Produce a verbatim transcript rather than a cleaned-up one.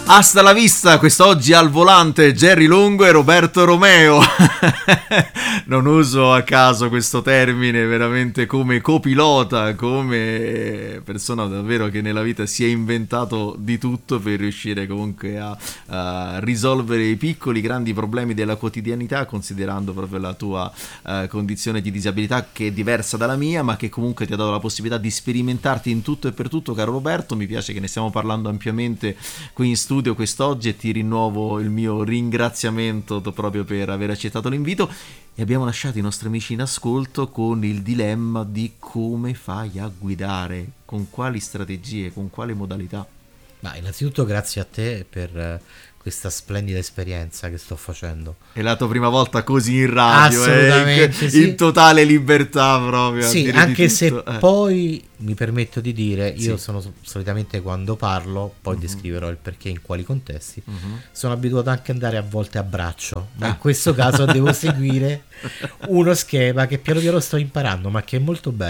Hasta la vista, quest'oggi al volante Jerry Longo e Roberto Romeo. Non uso a caso questo termine, veramente come copilota, come persona davvero che nella vita si è inventato di tutto per riuscire comunque a, a risolvere i piccoli grandi problemi della quotidianità, considerando proprio la tua uh, condizione di disabilità che è diversa dalla mia, ma che comunque ti ha dato la possibilità di sperimentarti in tutto e per tutto, caro Roberto. Mi piace che ne stiamo parlando ampiamente qui in studio quest'oggi e ti rinnovo il mio ringraziamento proprio per aver accettato l'invito. E abbiamo lasciato i nostri amici in ascolto con il dilemma di come fai a guidare, con quali strategie, con quali modalità. Ma innanzitutto grazie a te per questa splendida esperienza che sto facendo. È la tua prima volta così in radio, assolutamente, eh? sì. In totale libertà proprio. Sì, anche se eh. poi mi permetto di dire, io sì. sono solitamente quando parlo, poi uh-huh. descriverò il perché in quali contesti, uh-huh. sono abituato anche ad andare a volte a braccio, ma ah. in questo caso devo seguire uno schema che piano piano sto imparando, ma che è molto bello.